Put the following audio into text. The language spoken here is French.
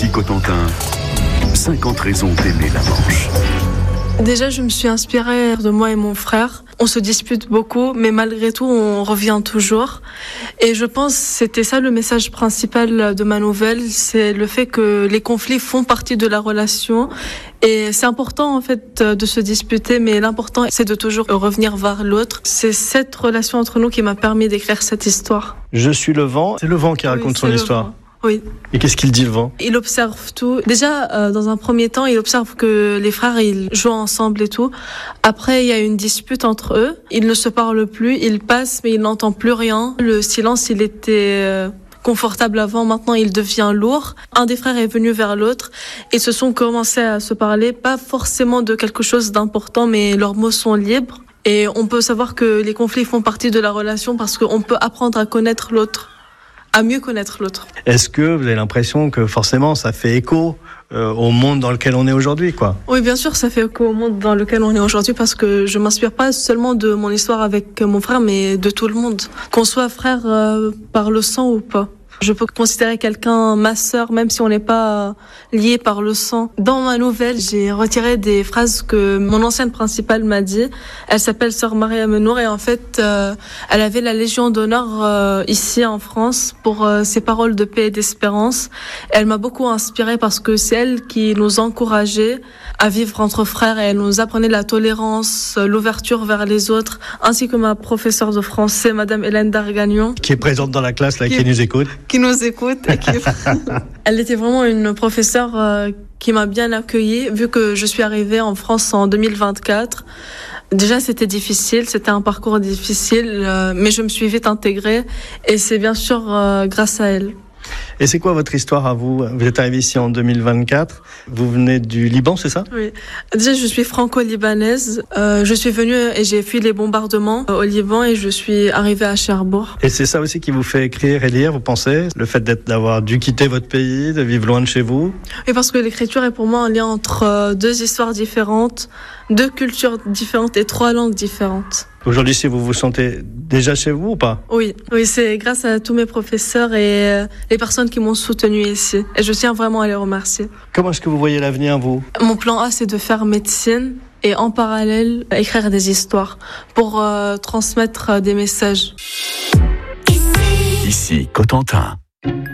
Ici Cotentin, 50 raisons d'aimer la Manche. Déjà, je me suis inspirée de moi et mon frère. On se dispute beaucoup, mais malgré tout, on revient toujours. Et je pense que c'était ça le message principal de ma nouvelle, c'est le fait que les conflits font partie de la relation. Et c'est important, en fait, de se disputer, mais l'important, c'est de toujours revenir vers l'autre. C'est cette relation entre nous qui m'a permis d'écrire cette histoire. Je suis le vent. C'est le vent qui raconte son histoire. Oui. Et qu'est-ce qu'il dit, le vent ? Il observe tout. Déjà, dans un premier temps, il observe que les frères, ils jouent ensemble et tout. Après, il y a une dispute entre eux. Ils ne se parlent plus. Ils passent, mais ils n'entendent plus rien. Le silence, il était confortable avant. Maintenant, il devient lourd. Un des frères est venu vers l'autre. Ils se sont commencés à se parler. Pas forcément de quelque chose d'important, mais leurs mots sont libres. Et on peut savoir que les conflits font partie de la relation parce qu'on peut apprendre à connaître l'autre. À mieux connaître l'autre. Est-ce que vous avez l'impression que forcément ça fait écho au monde dans lequel on est aujourd'hui, quoi ? Oui, bien sûr, ça fait écho au monde dans lequel on est aujourd'hui parce que je m'inspire pas seulement de mon histoire avec mon frère, mais de tout le monde. Qu'on soit frère par le sang ou pas. Je peux considérer quelqu'un ma sœur, même si on n'est pas lié par le sang. Dans ma nouvelle, j'ai retiré des phrases que mon ancienne principale m'a dit. Elle s'appelle Sœur Maria Menour et en fait, elle avait la Légion d'honneur ici en France pour ses paroles de paix et d'espérance. Elle m'a beaucoup inspirée parce que c'est elle qui nous encourageait à vivre entre frères et elle nous apprenait la tolérance, l'ouverture vers les autres, ainsi que ma professeure de français, Madame Hélène Dargagnon. Qui est présente dans la classe, là, qui nous écoute. Qui nous écoute. Elle était vraiment une professeure qui m'a bien accueillie, vu que je suis arrivée en France en 2024. Déjà, c'était difficile, c'était un parcours difficile, mais je me suis vite intégrée et c'est bien sûr grâce à elle. Et c'est quoi votre histoire à vous ? Vous êtes arrivé ici en 2024, vous venez du Liban, c'est ça ? Oui. Déjà, je suis franco-libanaise. Je suis venue et j'ai fui les bombardements au Liban et je suis arrivée à Cherbourg. Et c'est ça aussi qui vous fait écrire et lire, vous pensez ? Le fait d'avoir dû quitter votre pays, de vivre loin de chez vous ? Oui, parce que l'écriture est pour moi un lien entre deux histoires différentes, deux cultures différentes et trois langues différentes. Aujourd'hui, si vous vous sentez déjà chez vous ou pas ? Oui, c'est grâce à tous mes professeurs et les personnes qui m'ont soutenue ici. Et je tiens vraiment à les remercier. Comment est-ce que vous voyez l'avenir, vous ? Mon plan A, c'est de faire médecine et en parallèle, écrire des histoires pour transmettre des messages. Ici Cotentin.